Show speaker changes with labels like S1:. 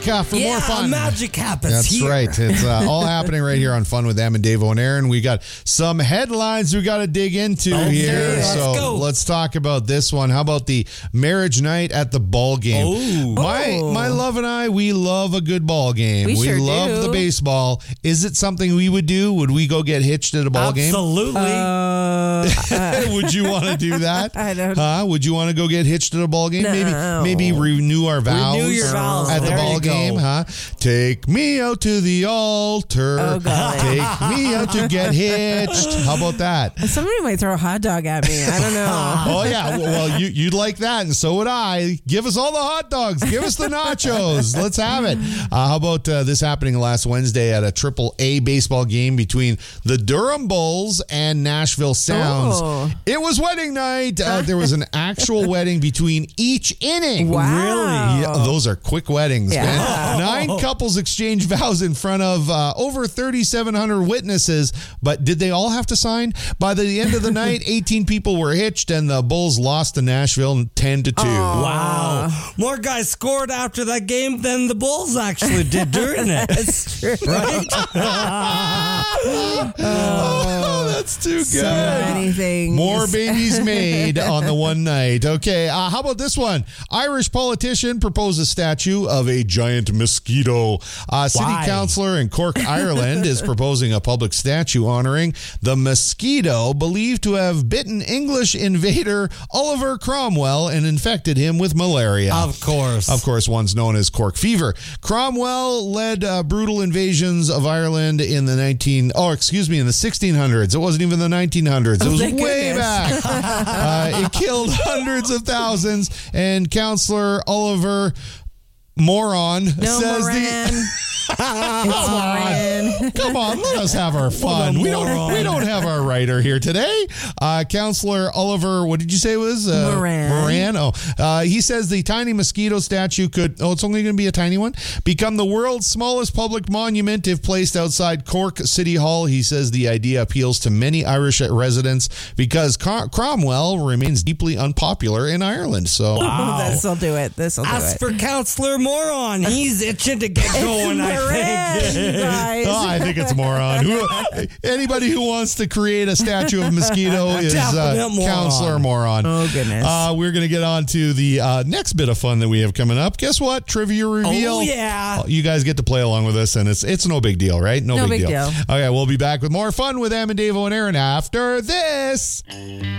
S1: for more fun.
S2: Magic happens.
S1: That's
S2: here.
S1: right. It's all happening right here on Fun with Em and Davo and Aaron. We got some headlines we got to dig into here.
S2: Let's go.
S1: Let's talk about this one. How about the marriage night at the ball game?
S2: Oh.
S1: My love and I, we love a good ball game.
S3: We sure
S1: love
S3: do.
S1: the baseball. Is it something we would do? Would we go get hitched at a ball game?
S2: Absolutely.
S1: Would you want to do that?
S3: I don't.
S1: Would you want to go get hitched at a ball game?
S3: No.
S1: Maybe renew our vows.
S2: Renew your vows.
S1: At the
S2: There
S1: ball
S2: you go.
S1: game, huh? Take me out to the altar.
S3: Oh, God.
S1: Take me out to get hitched. How about that?
S3: Somebody might throw a hot dog at me. I don't know.
S1: Oh, yeah. Well, you'd like that, and so would I. Give us all the hot dogs. Give us the nachos. Let's have it. How about this happening last Wednesday at a AAA baseball game between the Durham Bulls and Nashville Sounds?
S3: Oh.
S1: It was wedding night. There was an actual wedding between each inning.
S3: Wow.
S1: Yeah, those are quick weddings,
S3: Yeah.
S1: man. 9 couples exchanged vows in front of over 3,700 witnesses, but did they all have to sign? By the end of the night, 18 people were hitched, and the Bulls lost to Nashville 10-2.
S2: Wow. More guys scored after that game than the Bulls actually did during it.
S3: That's true.
S2: Right?
S1: Oh, that's too good.
S3: So many things.
S1: More babies made on the one night. Okay, how about this one? Irish politician proposes statue of a giant mosquito. City
S2: Why?
S1: councillor in Cork, Ireland, is proposing a public statue honoring the mosquito believed to have bitten English invader Oliver Cromwell and infected him with malaria.
S2: Of course.
S1: Of course, one's known as cork fever. Cromwell led brutal invasions of Ireland in the 1600s. It wasn't even the 1900s. It was
S3: thank
S1: way
S3: goodness.
S1: back. It killed hundreds of thousands, and Councillor Oliver Moron says
S3: Moran. It's Moran.
S1: Come on, let us have our fun. We don't have our writer here today. Councillor Oliver, what did you say it was?
S3: Moran.
S1: Moran. Oh, he says the tiny mosquito statue could. Oh, it's only going to be a tiny one. Become the world's smallest public monument if placed outside Cork City Hall. He says the idea appeals to many Irish residents because Cromwell remains deeply unpopular in Ireland. So.
S2: Wow.
S3: This'll do it. This'll do
S2: As
S3: it.
S2: for Counselor Moron, he's itching to get going, I
S3: Moran,
S2: think.
S3: you guys.
S1: Oh, I think it's Moron. Anybody who wants to create a statue of a mosquito is
S2: Definite moron.
S1: Counselor Moron.
S3: Oh, goodness.
S1: We're going to get on to the next bit of fun that we have coming up. Guess what? Trivia reveal.
S2: Oh, yeah.
S1: You guys get to play along with us, and it's no big deal, right? No big deal. Okay, we'll be back with more fun with Em and Davo and Aaron after this.